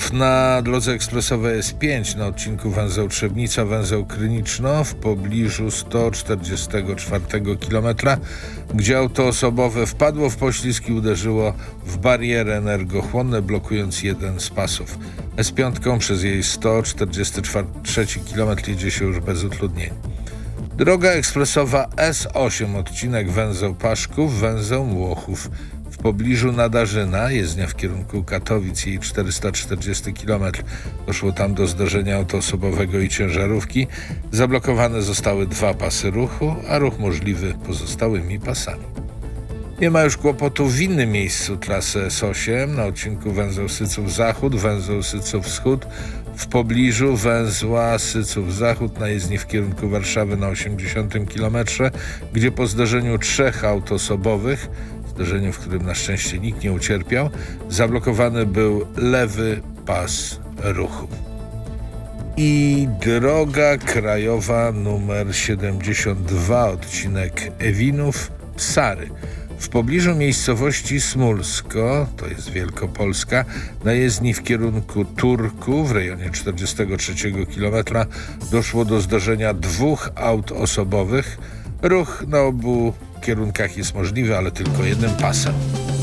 ruch na drodze ekspresowej S5 na odcinku węzeł Trzebnica-węzeł Kryniczno w pobliżu 144 km, gdzie auto osobowe wpadło w poślizg i uderzyło w bariery energochłonne, blokując jeden z pasów. S5 przez jej 143 km jedzie się już bez utrudnień. Droga ekspresowa S8, odcinek węzeł Paszków, węzeł Młochów. W pobliżu Nadarzyna, jezdnia w kierunku Katowic, jej 440 km. Doszło tam do zdarzenia auto osobowego i ciężarówki. Zablokowane zostały 2 pasy ruchu, a ruch możliwy pozostałymi pasami. Nie ma już kłopotów w innym miejscu trasy S8 na odcinku węzeł Syców-Zachód, węzeł Syców-Wschód. W pobliżu węzła Syców-Zachód na jezdni w kierunku Warszawy na 80 km, gdzie po zdarzeniu 3 aut osobowych, zdarzeniu, w którym na szczęście nikt nie ucierpiał, zablokowany był lewy pas ruchu. I droga krajowa numer 72, odcinek Ewinów-Psary. W pobliżu miejscowości Smulsko, to jest Wielkopolska, na jezdni w kierunku Turku w rejonie 43 km doszło do zdarzenia 2 aut osobowych. Ruch na obu kierunkach jest możliwy, ale tylko jednym pasem.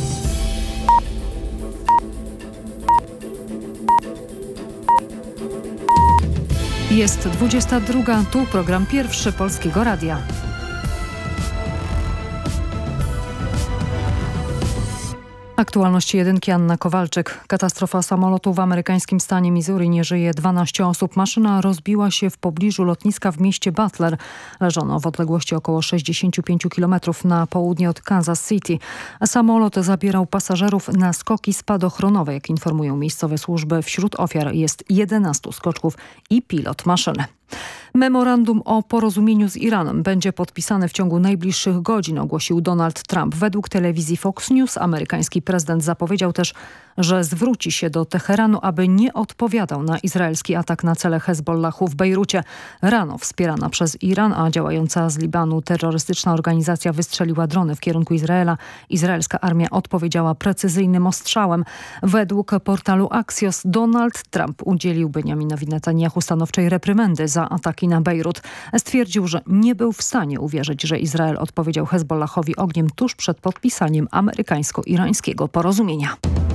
Jest 22, tu program pierwszy Polskiego Radia. Aktualności jedynki, Anna Kowalczyk. Katastrofa samolotu w amerykańskim stanie Missouri, nie żyje 12 osób. Maszyna rozbiła się w pobliżu lotniska w mieście Butler. Leżono w odległości około 65 km na południe od Kansas City. Samolot zabierał pasażerów na skoki spadochronowe. Jak informują miejscowe służby, wśród ofiar jest 11 skoczków i pilot maszyny. Memorandum o porozumieniu z Iranem będzie podpisane w ciągu najbliższych godzin, ogłosił Donald Trump. Według telewizji Fox News amerykański prezydent zapowiedział też, że zwróci się do Teheranu, aby nie odpowiadał na izraelski atak na cele Hezbollahu w Bejrucie. Rano wspierana przez Iran, a działająca z Libanu terrorystyczna organizacja wystrzeliła drony w kierunku Izraela. Izraelska armia odpowiedziała precyzyjnym ostrzałem. Według portalu Axios Donald Trump udzielił Benjaminowi Netanyahu stanowczej reprymendy za ataki na Bejrut. Stwierdził, że nie był w stanie uwierzyć, że Izrael odpowiedział Hezbollahowi ogniem tuż przed podpisaniem amerykańsko-irańskiego porozumienia.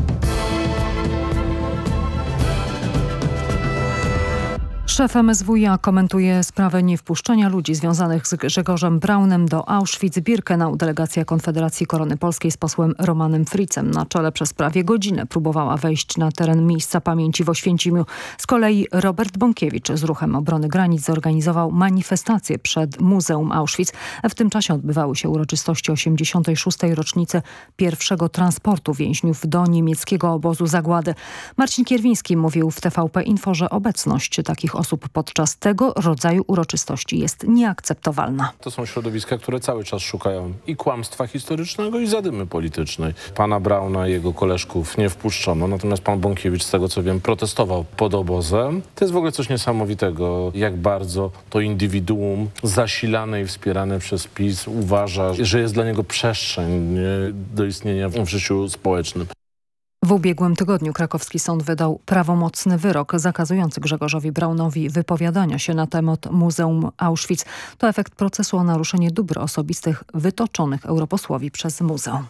Szef MSWiA komentuje sprawę niewpuszczenia ludzi związanych z Grzegorzem Braunem do Auschwitz-Birkenau. Delegacja Konfederacji Korony Polskiej z posłem Romanem Fritzem na czele przez prawie godzinę próbowała wejść na teren miejsca pamięci w Oświęcimiu. Z kolei Robert Bąkiewicz z Ruchem Obrony Granic zorganizował manifestację przed Muzeum Auschwitz. W tym czasie odbywały się uroczystości 86. rocznicy pierwszego transportu więźniów do niemieckiego obozu zagłady. Marcin Kierwiński mówił w TVP Info, że obecność takich osób podczas tego rodzaju uroczystości jest nieakceptowalna. To są środowiska, które cały czas szukają i kłamstwa historycznego, i zadymy politycznej. Pana Brauna i jego koleżków nie wpuszczono, natomiast pan Bąkiewicz, z tego co wiem, protestował pod obozem. To jest w ogóle coś niesamowitego, jak bardzo to indywiduum zasilane i wspierane przez PiS uważa, że jest dla niego przestrzeń do istnienia w życiu społecznym. W ubiegłym tygodniu krakowski sąd wydał prawomocny wyrok zakazujący Grzegorzowi Braunowi wypowiadania się na temat Muzeum Auschwitz. To efekt procesu o naruszenie dóbr osobistych wytoczonych europosłowi przez muzeum.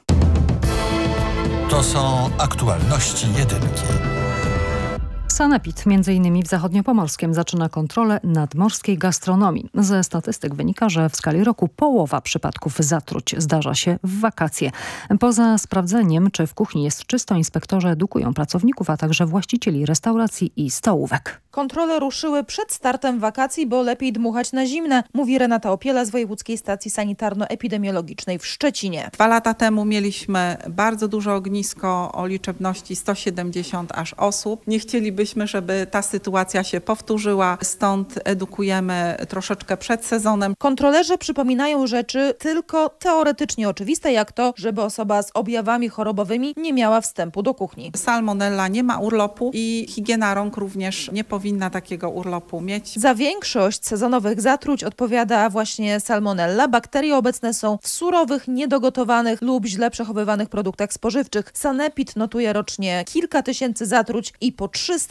To są aktualności jedynki. Sanepid m.in. w Zachodniopomorskiem zaczyna kontrolę nadmorskiej gastronomii. Ze statystyk wynika, że w skali roku połowa przypadków zatruć zdarza się w wakacje. Poza sprawdzeniem, czy w kuchni jest czysto, inspektorzy edukują pracowników, a także właścicieli restauracji i stołówek. Kontrole ruszyły przed startem wakacji, bo lepiej dmuchać na zimne, mówi Renata Opiela z Wojewódzkiej Stacji Sanitarno-Epidemiologicznej w Szczecinie. 2 lata temu mieliśmy bardzo duże ognisko o liczebności 170 aż osób. Nie chcielibyśmy, żeby ta sytuacja się powtórzyła, stąd edukujemy troszeczkę przed sezonem. Kontrolerzy przypominają rzeczy tylko teoretycznie oczywiste, jak to, żeby osoba z objawami chorobowymi nie miała wstępu do kuchni. Salmonella nie ma urlopu i higiena rąk również nie powinna takiego urlopu mieć. Za większość sezonowych zatruć odpowiada właśnie salmonella. Bakterie obecne są w surowych, niedogotowanych lub źle przechowywanych produktach spożywczych. Sanepid notuje rocznie kilka tysięcy zatruć i po 300